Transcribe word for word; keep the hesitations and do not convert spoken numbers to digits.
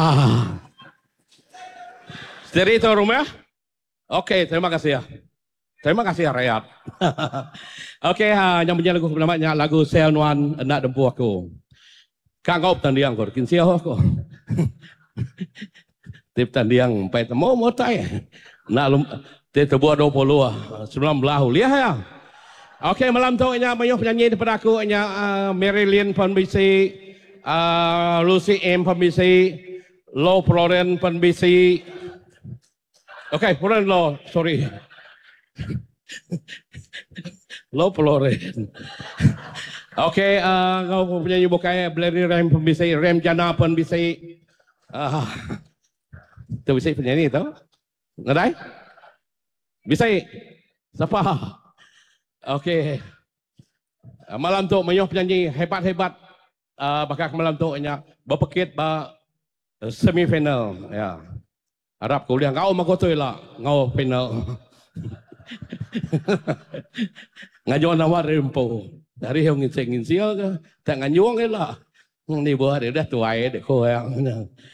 Ah. Dari itu rumah? Oke, terima kasih ya. Terima kasih ya rakyat. Oke, ha, yang punya lagu namanya lagu Selnuan Anak Dempu Aku. Kangop tandiang kor, kinsiah aku. Tip tandiang pai temo mo tai. Nak lum te tebuah dua puluh sembilan belas liah ya. Oke, malam tu nya mayuh penyanyi daripada aku nya uh, Marilyn Pembisi, uh, Lucy M Pembisi, Low Floren Pembisi. Oke, okay, Floren Low, sorry. Low Floren. Oke, okay, uh, kau penyanyi bukai Blair Rem Pembisi, Rem Jana Pembisi. Ah, tu bisa penyanyi tu? Nadai? Bisa? Siapa? Oke. Okay. Malam tu mayuh penyanyi hebat-hebat. Uh, bakal malam tu nya berpekit ba semifinal ya. Harap kuliah kau makotoi lah ngau final. Ngajuan nama rempo. Dari yang ngin ngin sia ke tak nganyuang ke lah. Ni buah dia dah tuai dek ko yang.